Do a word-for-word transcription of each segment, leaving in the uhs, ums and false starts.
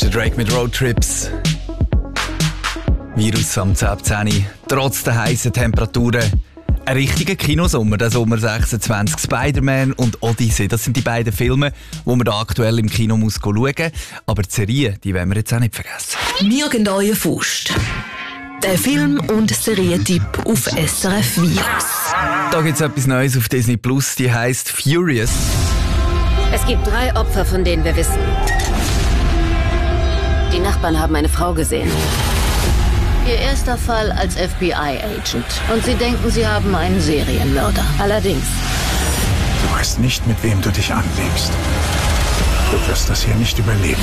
der Drake mit Roadtrips. Virus am zehn zehn. Trotz der heißen Temperaturen. Ein richtiger Kinosommer, der Sommer sechsundzwanzig. Spider-Man und Odyssey, das sind die beiden Filme, die man da aktuell im Kino muss schauen muss. Aber die Serie, die wollen wir jetzt auch nicht vergessen. Nirgendwo Faust. Der Film- und Serientipp auf S R F Virus. Da gibt es etwas Neues auf Disney Plus, die heisst Furious. Es gibt drei Opfer, von denen wir wissen. Die Nachbarn haben eine Frau gesehen. Ihr erster Fall als F B I-Agent. Und sie denken, sie haben einen Serienmörder. Allerdings. Du weißt nicht, mit wem du dich anlegst. Du wirst das hier nicht überleben.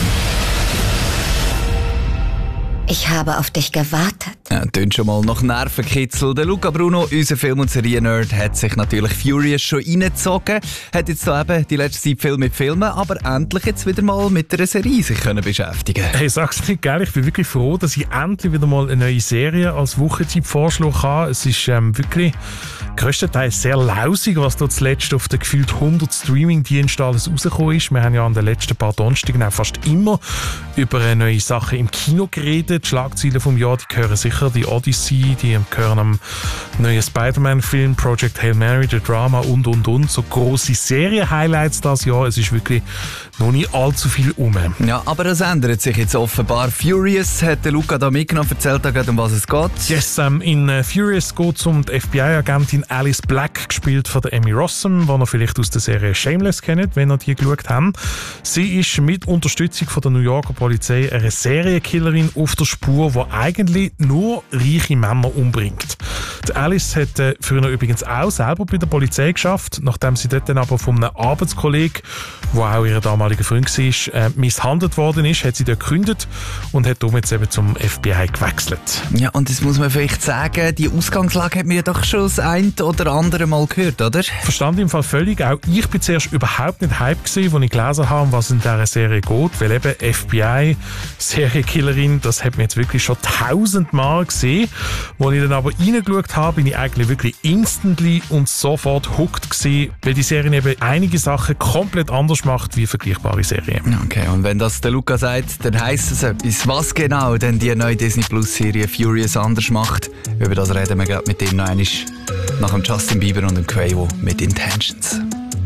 Ich habe auf dich gewartet. Ja, tönt schon mal nach Nervenkitzel. Der Luca Bruno, unser Film- und Serien-Nerd, hat sich natürlich Furious schon reingezogen. Hat jetzt da eben die letzte Zeit viel mit Filmen, aber endlich jetzt wieder mal mit einer Serie sich können beschäftigen. Hey, sag's nicht, gell? Ich bin wirklich froh, dass ich endlich wieder mal eine neue Serie als Wochentipp vorschlagen kann. Es ist ähm, wirklich grösstenteils sehr lausig, was da zuletzt auf den gefühlt hundert Streaming-Diensten alles rausgekommen ist. Wir haben ja an den letzten paar Donnerstagen auch fast immer über neue Sachen im Kino geredet. Die Schlagzeilen vom Jahr, die gehören sicher die Odyssey, die gehören am neuen Spider-Man-Film, Project Hail Mary, The Drama und, und, und. So grosse Serien-Highlights das Jahr. Es ist wirklich noch nicht allzu viel um. Ja, aber das ändert sich jetzt offenbar. Furious hat der Luca da mitgenommen, erzählt er, um was es geht. Yes, ähm, in äh, Furious geht es um die F B I-Agentin Alice Black, gespielt von der Emmy Rossum, die ihr vielleicht aus der Serie Shameless kennt, wenn ihr die geschaut habt. Sie ist mit Unterstützung von der New Yorker Polizei eine Serienkillerin auf der Spur, die eigentlich nur reiche Männer umbringt. Die Alice hat äh, früher übrigens auch selber bei der Polizei geschafft, nachdem sie dort dann aber von einem Arbeitskollegen, der auch ihr damaliger Freund war, äh, misshandelt worden ist, hat sie dort gekündigt und hat darum jetzt eben zum F B I gewechselt. Ja, und das muss man vielleicht sagen, die Ausgangslage hat mir doch schon das ein oder andere Mal gehört, oder? Verstand im Fall völlig. Auch ich bin zuerst überhaupt nicht hype gewesen, als ich gelesen habe, was in dieser Serie geht, weil eben F B I, Serienkillerin, das hat man jetzt wirklich schon tausendmal gesehen. Als ich dann aber reingeschaut habe, bin ich eigentlich wirklich instantly und sofort hooked gewesen, weil die Serie eben einige Sachen komplett anders macht wie vergleichbare Serien. Okay, und wenn das der Luca sagt, dann heisst es etwas. Was genau denn die neue Disney Plus Serie Furious anders macht, über das reden wir gerade mit ihm noch einmal nach dem Justin Bieber und dem Quavo mit Intentions.